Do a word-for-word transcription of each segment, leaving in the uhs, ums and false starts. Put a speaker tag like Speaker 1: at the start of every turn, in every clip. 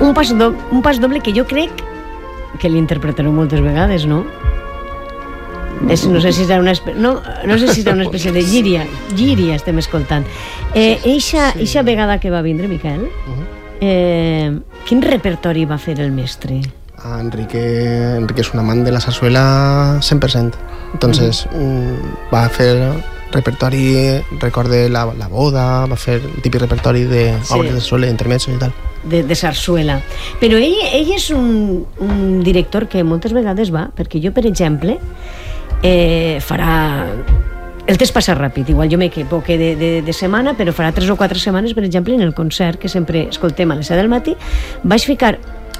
Speaker 1: un pas, do, un pas doble que jo crec que l'interpretareu moltes vegades, no? És, no sé si serà una espècie, no, no sé si serà una espècie de llíria. Llíria estem escoltant. Eh, eixa, sí. eixa vegada que va vindre, Miquel, eh, quin repertori va fer el mestre?
Speaker 2: Ah, Enrique, Enrique és un amant de la sarsuela cent per cent. Entonces, uh-huh. va fer repertori, recorde la, la boda, va fer el típic repertori de sí. obres de sarsuela, intermezzo i tal.
Speaker 1: De, de sarsuela. Però ell, ell és un, un director que moltes vegades va, perquè jo, per exemple, eh, farà... El temps passa ràpid, igual jo m'equivoque de, de, de setmana, però farà tres o quatre setmanes, per exemple, en el concert que sempre escoltem a les set del matí, vaig ficar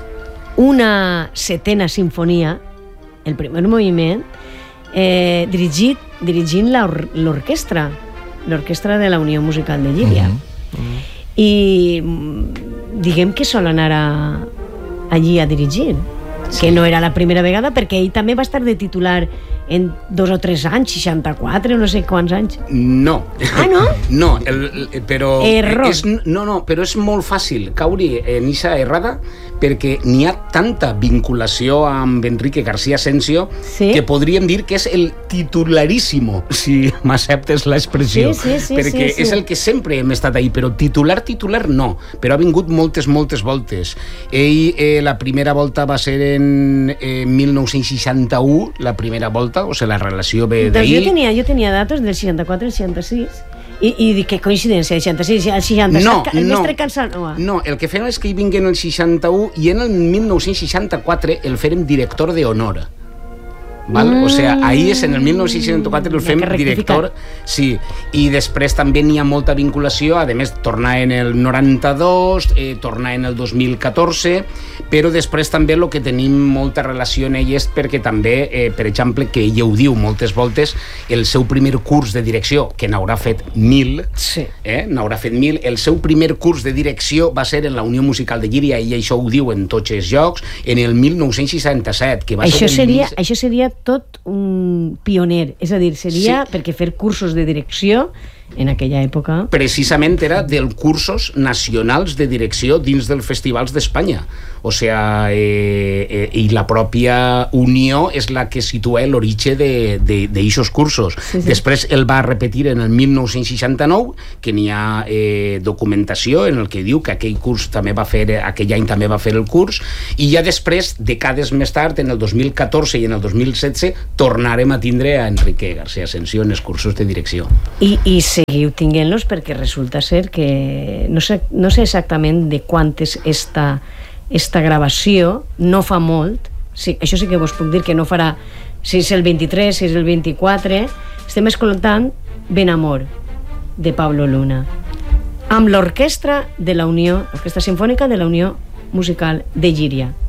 Speaker 1: una setena sinfonia, el primer moviment, eh, dirigit, dirigint l'or, l'orquestra, l'orquestra de la Unió Musical de Llíria. Mm-hmm. Mm-hmm. I diguem que sol anar a, allí a dirigir, sí. que no era la primera vegada, perquè ell també va estar de titular en dos o tres anys, seixanta-quatre, no sé quants anys.
Speaker 3: No.
Speaker 1: Ah, no?
Speaker 3: No, el, però...
Speaker 1: Error.
Speaker 3: És, no, no, però és molt fàcil caure en eixa errada perquè n'hi ha tanta vinculació amb Enrique García Asensio sí? que podríem dir que és el titularíssimo, si m'acceptes l'expressió.
Speaker 1: Sí, sí, sí,
Speaker 3: perquè
Speaker 1: sí, sí.
Speaker 3: és el que sempre hem estat ahí, però titular, titular no. Però ha vingut moltes, moltes voltes. Ell, eh, la primera volta va ser en eh, mil nou-cents seixanta-u, la primera volta, o sigui, la relació ve d'ahir.
Speaker 1: Doncs jo tenia, jo tenia datos del seixanta-quatre al seixanta-sis. I, i dic, que coincidència, el seixanta-sis al seixanta-set,
Speaker 3: no,
Speaker 1: el
Speaker 3: no,
Speaker 1: mestre Casanova.
Speaker 3: No, el que fem és que hi vinguen el seixanta-u i en el mil nou-cents seixanta-quatre el fèrem director de honor. Val? Mm. O sea, ahí és en el mil nou-cents seixanta-quatre el fem director, sí, i després també n'hi ha molta vinculació, a més tornar en el noranta-dos, eh, tornar en el dos mil catorze, però després també el que tenim molta relació en ell és perquè també, eh, per exemple, que ella ho diu moltes voltes, el seu primer curs de direcció, que n'haurà fet mil,
Speaker 1: sí.
Speaker 3: eh, n'haurà fet mil, el seu primer curs de direcció va ser en la Unió Musical de Llíria, i això ho diu en tots els llocs, en el mil nou-cents seixanta-set, que va
Speaker 1: això
Speaker 3: ser...
Speaker 1: Seria,
Speaker 3: mil...
Speaker 1: Això seria tot un pioner, és a dir, seria sí. perquè fer cursos de direcció en aquella època...
Speaker 3: Precisament era dels cursos nacionals de direcció dins dels festivals d'Espanya. O sea, eh, eh, i la pròpia Unió és la que situa l'origen d'aixos cursos. Sí, sí. Després el va repetir en el mil nou-cents seixanta-nou, que n'hi ha eh, documentació en el que diu que aquell curs també va fer, aquell any també va fer el curs, i ja després, decades més tard, en el dos mil catorze i en el dos mil setze, tornarem a tindre a Enrique García Asensio en els cursos de direcció.
Speaker 1: I, i seguiu tinguent-los perquè resulta ser que no sé, no sé exactament de quantes esta esta gravació, no fa molt, sí, això sí que vos puc dir que no farà, si és el vint-i-tres, si és el vint-i-quatre, estem escoltant Ben Amor, de Pablo Luna, amb l'orquestra de la Unió, l'Orquestra Simfònica de la Unió Musical de Llíria.